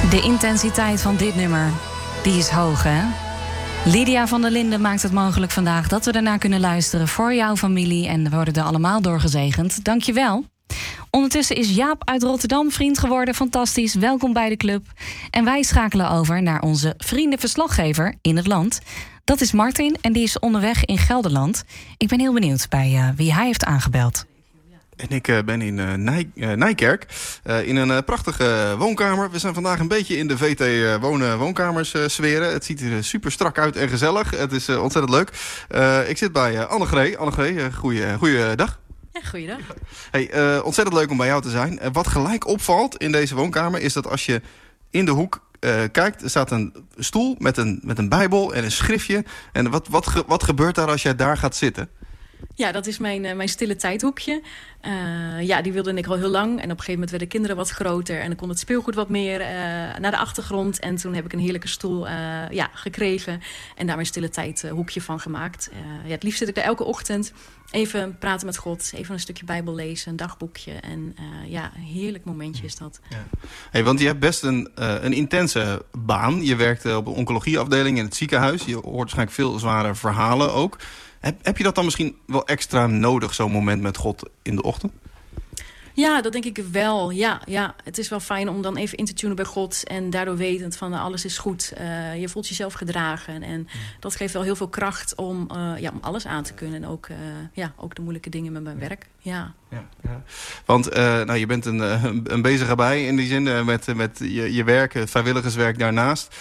De intensiteit van dit nummer, die is hoog, hè? Lydia van der Linden maakt het mogelijk vandaag dat we ernaar kunnen luisteren voor jouw familie. En we worden er allemaal door gezegend. Dank je wel. Ondertussen is Jaap uit Rotterdam vriend geworden. Fantastisch, welkom bij de club. En wij schakelen over naar onze vriendenverslaggever in het land. Dat is Martin en die is onderweg in Gelderland. Ik ben heel benieuwd bij wie hij heeft aangebeld. En ik ben in Nijkerk, in een prachtige woonkamer. We zijn vandaag een beetje in de VT woonkamers sferen. Het ziet er super strak uit en gezellig. Het is ontzettend leuk. Ik zit bij Annegreet. Annegreet, goeiedag. Ja, goeiedag. Hey, ontzettend leuk om bij jou te zijn. Wat gelijk opvalt in deze woonkamer is dat als je in de hoek kijkt, er staat een stoel met een bijbel en een schriftje. En wat gebeurt daar als jij daar gaat zitten? Ja, dat is mijn stille tijdhoekje. Die wilde ik al heel lang. En op een gegeven moment werden de kinderen wat groter. En dan kon het speelgoed wat meer naar de achtergrond. En toen heb ik een heerlijke stoel gekregen. En daar mijn stille tijdhoekje van gemaakt. Het liefst zit ik daar elke ochtend. Even praten met God. Even een stukje Bijbel lezen. Een dagboekje. En een heerlijk momentje is dat. Ja. Hey, want je hebt best een intense baan. Je werkt op een oncologieafdeling in het ziekenhuis. Je hoort waarschijnlijk veel zware verhalen ook. Heb je dat dan misschien wel extra nodig, zo'n moment met God in de ochtend? Ja, dat denk ik wel. Ja. Het is wel fijn om dan even in te tunen bij God. En daardoor wetend van alles is goed. Je voelt jezelf gedragen. En dat geeft wel heel veel kracht om alles aan te kunnen. En ook de moeilijke dingen met mijn werk. Ja. Want je bent een bezige bij in die zin met je werk, het vrijwilligerswerk daarnaast.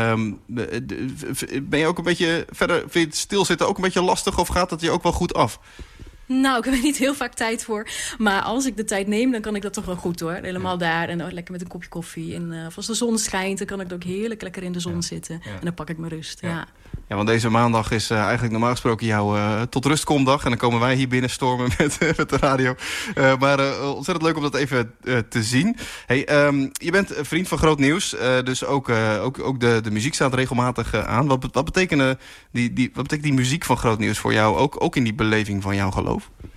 Ben je ook een beetje verder, vind je het stilzitten ook een beetje lastig of gaat dat je ook wel goed af? Nou, ik heb er niet heel vaak tijd voor. Maar als ik de tijd neem, dan kan ik dat toch wel goed hoor. Helemaal daar. En lekker met een kopje koffie. En als de zon schijnt, dan kan ik ook heerlijk lekker in de zon zitten. Ja. En dan pak ik mijn rust. Ja, want deze maandag is eigenlijk normaal gesproken jouw tot rust komdag. En dan komen wij hier binnen stormen met de radio. Maar ontzettend leuk om dat even te zien. Hey, je bent vriend van Groot Nieuws. Dus ook de muziek staat regelmatig aan. Wat betekent die muziek van Groot Nieuws voor jou? Ook in die beleving van jouw geloof?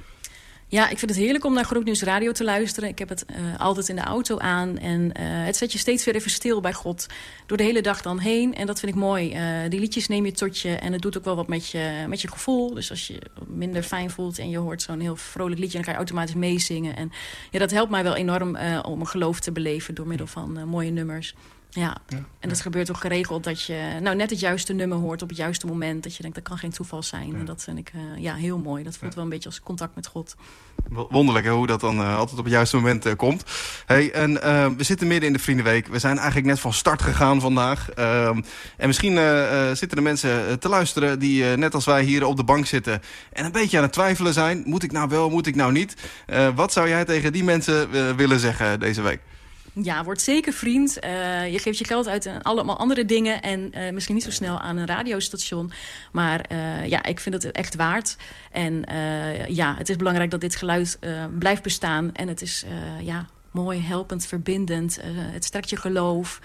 Ja, ik vind het heerlijk om naar Groot Nieuws Radio te luisteren. Ik heb het altijd in de auto aan. En het zet je steeds weer even stil bij God. Door de hele dag dan heen. En dat vind ik mooi. Die liedjes neem je tot je. En het doet ook wel wat met je gevoel. Dus als je minder fijn voelt en je hoort zo'n heel vrolijk liedje, dan ga je automatisch meezingen. En dat helpt mij wel enorm om een geloof te beleven door middel van mooie nummers. Ja, en dat gebeurt ook geregeld dat je net het juiste nummer hoort op het juiste moment. Dat je denkt, dat kan geen toeval zijn. Ja. En dat vind ik heel mooi. Dat voelt wel een beetje als contact met God. Wonderlijk hè, hoe dat dan altijd op het juiste moment komt. Hey, en we zitten midden in de Vriendenweek. We zijn eigenlijk net van start gegaan vandaag. En misschien zitten er mensen te luisteren die net als wij hier op de bank zitten en een beetje aan het twijfelen zijn. Moet ik nou wel, moet ik nou niet? Wat zou jij tegen die mensen willen zeggen deze week? Ja, word zeker vriend. Je geeft je geld uit aan allemaal andere dingen. En misschien niet zo snel aan een radiostation. Maar ik vind het echt waard. En het is belangrijk dat dit geluid blijft bestaan. En het is mooi, helpend, verbindend. Het sterkt je geloof.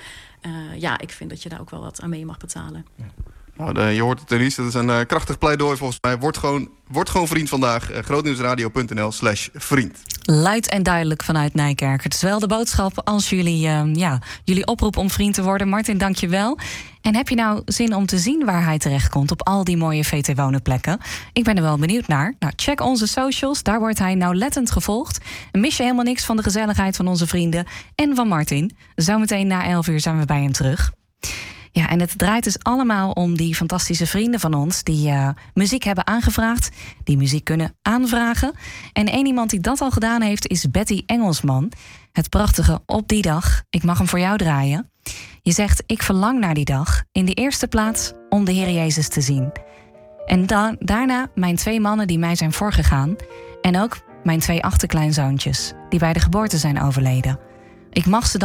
Ik vind dat je daar ook wel wat aan mee mag betalen. Ja. Nou, je hoort het, Denise. Dat is een krachtig pleidooi volgens mij. Word gewoon vriend vandaag. grootnieuwsradio.nl/vriend. Luid en duidelijk vanuit Nijkerk. Het is wel de boodschap als jullie oproep om vriend te worden. Martin, dank je wel. En heb je nou zin om te zien waar hij terechtkomt op al die mooie VT Wonen-plekken? Ik ben er wel benieuwd naar. Nou, check onze socials. Daar wordt hij nauwlettend gevolgd. En mis je helemaal niks van de gezelligheid van onze vrienden en van Martin. Zometeen na 11 uur zijn we bij hem terug. Ja, en het draait dus allemaal om die fantastische vrienden van ons die muziek hebben aangevraagd, die muziek kunnen aanvragen. En één iemand die dat al gedaan heeft is Betty Engelsman. Het prachtige Op die dag, ik mag hem voor jou draaien. Je zegt, ik verlang naar die dag, in de eerste plaats om de Heer Jezus te zien. En daarna mijn 2 mannen die mij zijn voorgegaan. En ook mijn 2 achterkleinzoontjes, die bij de geboorte zijn overleden. Ik mag ze